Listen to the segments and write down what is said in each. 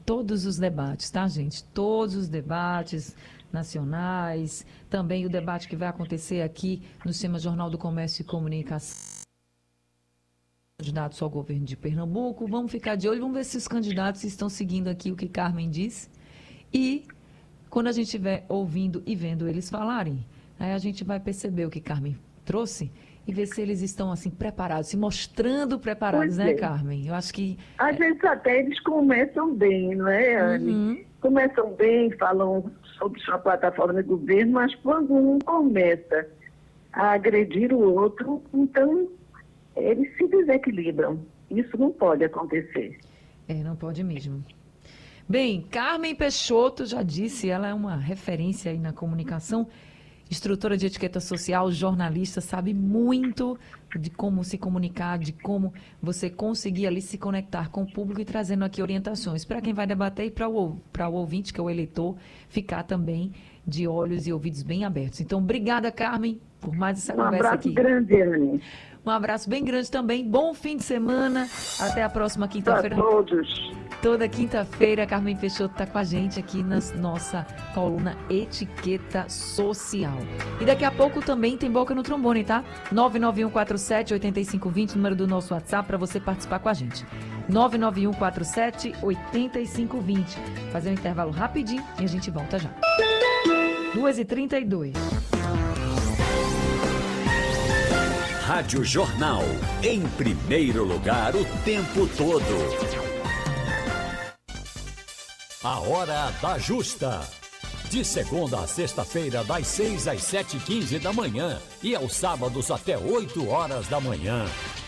todos os debates, tá, gente? Todos os debates nacionais, também o debate que vai acontecer aqui no Sistema Jornal do Comércio e Comunicação, candidatos ao governo de Pernambuco. Vamos ficar de olho, vamos ver se os candidatos estão seguindo aqui o que Carmen disse. E quando a gente estiver ouvindo e vendo eles falarem, aí a gente vai perceber o que Carmen trouxe e ver se eles estão assim preparados, se mostrando preparados, né, Carmen? Eu acho que... Às vezes até eles começam bem, não é, Anne? Começam bem, falam sobre sua plataforma de governo, mas quando um começa a agredir o outro, então eles se desequilibram. Isso não pode acontecer. Não pode mesmo. Bem, Carmen Peixoto já disse, ela é uma referência aí na comunicação, instrutora de etiqueta social, jornalista, sabe muito de como se comunicar, de como você conseguir ali se conectar com o público e trazendo aqui orientações para quem vai debater e para o ouvinte, que é o eleitor, ficar também de olhos e ouvidos bem abertos. Então, obrigada, Carmen, por mais essa conversa aqui. Um abraço grande, Anne. Um abraço bem grande também. Bom fim de semana. Até a próxima quinta-feira. Para todos. Toda quinta-feira, Carmen Peixoto está com a gente aqui na nossa coluna Etiqueta Social. E daqui a pouco também tem Boca no Trombone, tá? 99147-8520, número do nosso WhatsApp, para você participar com a gente. 99147-8520. Fazer um intervalo rapidinho e a gente volta já. 2h32. Rádio Jornal, em primeiro lugar o tempo todo. A Hora da Justa. De segunda a sexta-feira, das 6 às 7h15 da manhã e aos sábados até 8 horas da manhã.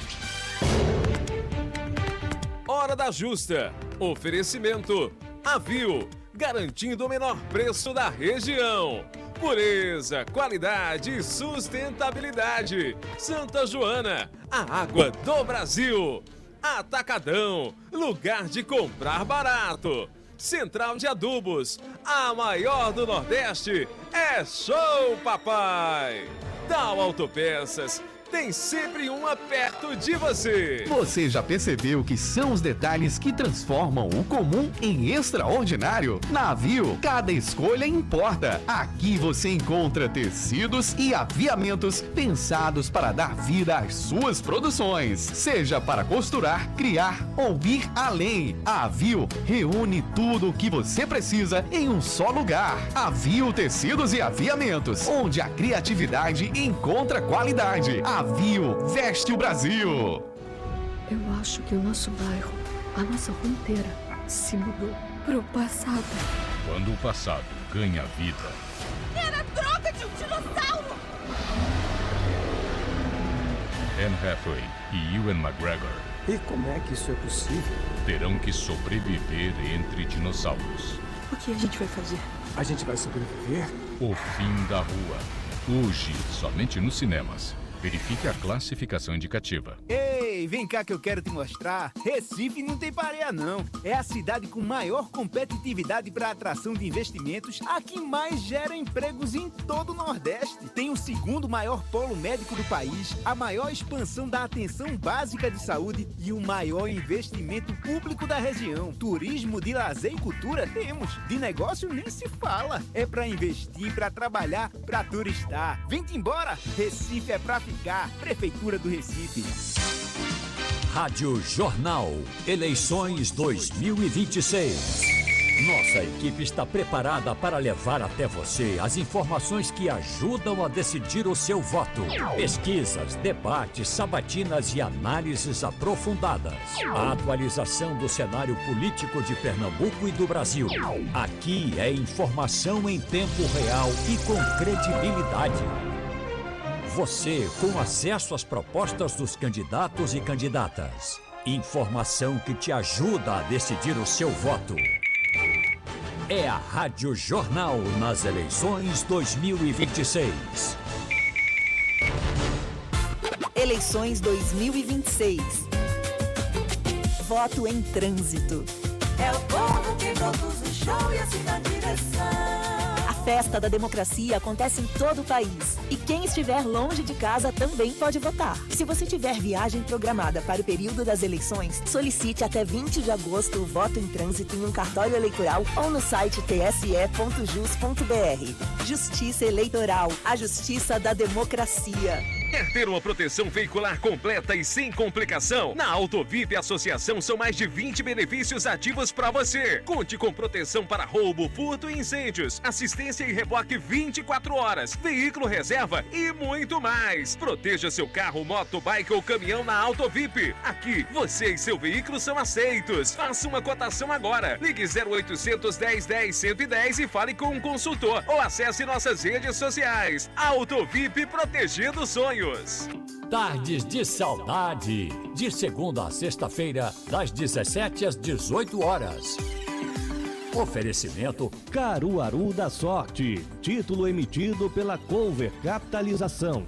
Hora da Justa. Oferecimento. Avio, garantindo o menor preço da região. Pureza, qualidade e sustentabilidade. Santa Joana, a água do Brasil. Atacadão, lugar de comprar barato. Central de Adubos, a maior do Nordeste. É show, papai! Tal Autopeças, tem sempre uma perto de você. Você já percebeu que são os detalhes que transformam o comum em extraordinário? Na Avio, cada escolha importa. Aqui você encontra tecidos e aviamentos pensados para dar vida às suas produções. Seja para costurar, criar ou ir além. A Avio reúne tudo o que você precisa em um só lugar. Avio Tecidos e Aviamentos, onde a criatividade encontra qualidade. Avio veste o Brasil. Eu acho que o nosso bairro, a nossa rua inteira, se mudou pro passado. Quando o passado ganha vida. Era droga de um dinossauro! Anne Hathaway e Ewan McGregor. E como é que isso é possível? Terão que sobreviver entre dinossauros. O que a gente vai fazer? A gente vai sobreviver? O fim da rua. Hoje, somente nos cinemas. Verifique a classificação indicativa. Ei, vem cá que eu quero te mostrar. Recife não tem pareia não. É a cidade com maior competitividade para atração de investimentos, a que mais gera empregos em todo o Nordeste. Tem o segundo maior polo médico do país, a maior expansão da atenção básica de saúde e o maior investimento público da região. Turismo, de lazer e cultura temos. De negócio nem se fala. É para investir, para trabalhar, para turistar. Vem-te embora. Recife é para ficar. Prefeitura do Recife. Rádio Jornal, eleições 2026. Nossa equipe está preparada para levar até você as informações que ajudam a decidir o seu voto. Pesquisas, debates, sabatinas e análises aprofundadas. A atualização do cenário político de Pernambuco e do Brasil. Aqui é informação em tempo real e com credibilidade. Você com acesso às propostas dos candidatos e candidatas. Informação que te ajuda a decidir o seu voto. É a Rádio Jornal nas eleições 2026. Eleições 2026. Voto em trânsito. É o povo que produz o show e assim na direção. A Festa da Democracia acontece em todo o país. E quem estiver longe de casa também pode votar. Se você tiver viagem programada para o período das eleições, solicite até 20 de agosto o voto em trânsito em um cartório eleitoral ou no site tse.jus.br. Justiça Eleitoral, a justiça da democracia. Quer ter uma proteção veicular completa e sem complicação? Na Autovip Associação são mais de 20 benefícios ativos para você. Conte com proteção para roubo, furto e incêndios, assistência e reboque 24 horas, veículo reserva e muito mais. Proteja seu carro, moto, bike ou caminhão na Autovip. Aqui, você e seu veículo são aceitos. Faça uma cotação agora. Ligue 0800 10 10 110 e fale com um consultor ou acesse nossas redes sociais. Autovip, protegendo sonhos. Tardes de Saudade, de segunda a sexta-feira, das 17 às 18 horas. Oferecimento Caruaru da Sorte, título emitido pela Cover Capitalização.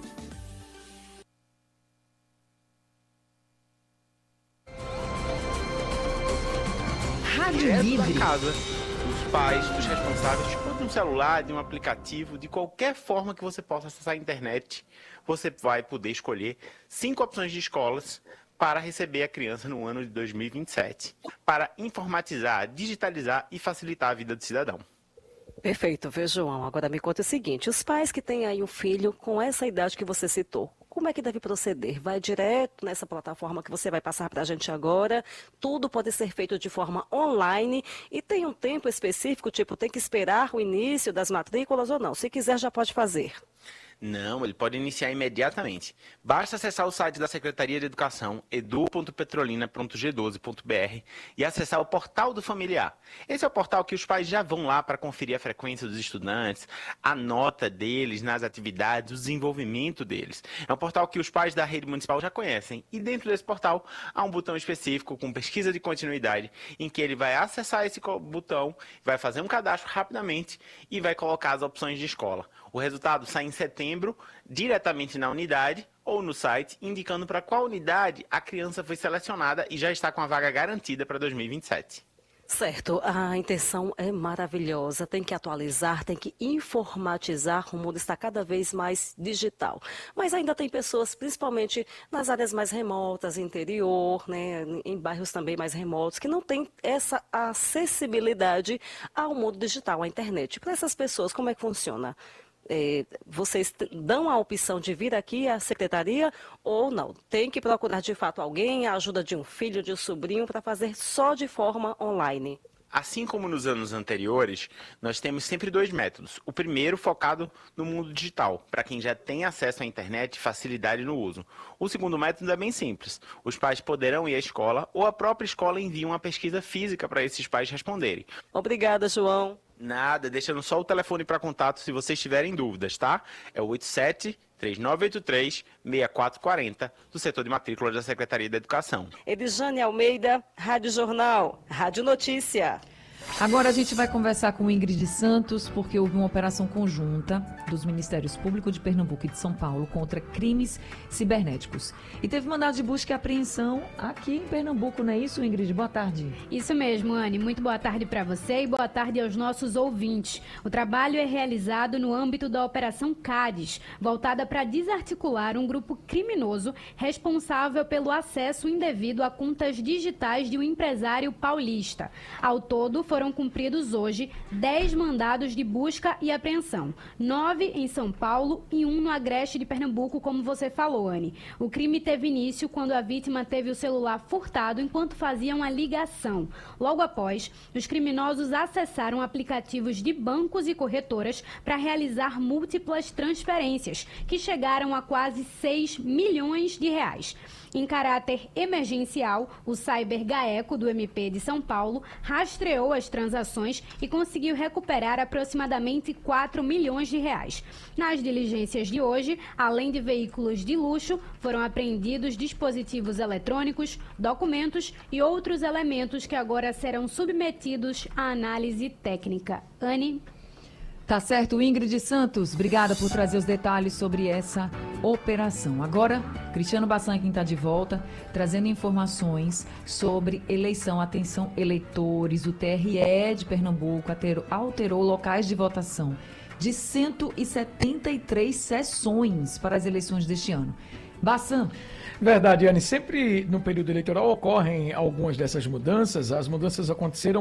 Rádio Livre. Casa, os pais, os responsáveis, de um celular, de um aplicativo, de qualquer forma que você possa acessar a internet, você vai poder escolher 5 opções de escolas para receber a criança no ano de 2027, para informatizar, digitalizar e facilitar a vida do cidadão. Perfeito, viu, João? Agora me conta o seguinte, os pais que têm aí um filho com essa idade que você citou, como é que deve proceder? Vai direto nessa plataforma que você vai passar para a gente agora? Tudo pode ser feito de forma online e tem um tempo específico, tipo, tem que esperar o início das matrículas ou não? Se quiser, já pode fazer. Não, ele pode iniciar imediatamente. Basta acessar o site da Secretaria de Educação, edu.petrolina.g12.br e acessar o portal do familiar. Esse é o portal que os pais já vão lá para conferir a frequência dos estudantes, a nota deles nas atividades, o desenvolvimento deles. É um portal que os pais da rede municipal já conhecem e dentro desse portal há um botão específico com pesquisa de continuidade em que ele vai acessar esse botão, vai fazer um cadastro rapidamente e vai colocar as opções de escola. O resultado sai em setembro, diretamente na unidade ou no site, indicando para qual unidade a criança foi selecionada e já está com a vaga garantida para 2027. Certo, a intenção é maravilhosa, tem que atualizar, tem que informatizar, o mundo está cada vez mais digital. Mas ainda tem pessoas, principalmente nas áreas mais remotas, interior, né, em bairros também mais remotos, que não têm essa acessibilidade ao mundo digital, à internet. Para essas pessoas, como é que funciona? Vocês dão a opção de vir aqui à secretaria ou não? Tem que procurar de fato alguém, a ajuda de um filho, de um sobrinho, para fazer só de forma online? Assim como nos anos anteriores, nós temos sempre 2 métodos. O primeiro focado no mundo digital, para quem já tem acesso à internet e facilidade no uso. O segundo método é bem simples. Os pais poderão ir à escola ou a própria escola envia uma pesquisa física para esses pais responderem. Obrigada, João. Nada, deixando só o telefone para contato se vocês tiverem dúvidas, tá? É o 87-3983-6440, do setor de matrícula da Secretaria da Educação. Edjane Almeida, Rádio Jornal, Rádio Notícia. Agora a gente vai conversar com Ingrid Santos, porque houve uma operação conjunta dos Ministérios Público de Pernambuco e de São Paulo contra crimes cibernéticos. E teve mandado de busca e apreensão aqui em Pernambuco, não é isso, Ingrid? Boa tarde. Isso mesmo, Anne. Muito boa tarde para você e boa tarde aos nossos ouvintes. O trabalho é realizado no âmbito da Operação Cádiz, voltada para desarticular um grupo criminoso responsável pelo acesso indevido a contas digitais de um empresário paulista. Ao todo, foram cumpridos hoje 10 mandados de busca e apreensão, 9 em São Paulo e 1 no Agreste de Pernambuco, como você falou, Anne. O crime teve início quando a vítima teve o celular furtado enquanto fazia uma ligação. Logo após, os criminosos acessaram aplicativos de bancos e corretoras para realizar múltiplas transferências, que chegaram a quase 6 milhões de reais. Em caráter emergencial, o Cyber GAECO do MP de São Paulo rastreou as transações e conseguiu recuperar aproximadamente 4 milhões de reais. Nas diligências de hoje, além de veículos de luxo, foram apreendidos dispositivos eletrônicos, documentos e outros elementos que agora serão submetidos à análise técnica. Anne? Tá certo, Ingrid Santos, obrigada por trazer os detalhes sobre essa operação. Agora, Cristiano Bassan, quem está de volta, trazendo informações sobre eleição. Atenção, eleitores, o TRE de Pernambuco alterou locais de votação de 173 sessões para as eleições deste ano. Bassan. Verdade, Anne. Sempre no período eleitoral ocorrem algumas dessas mudanças. As mudanças aconteceram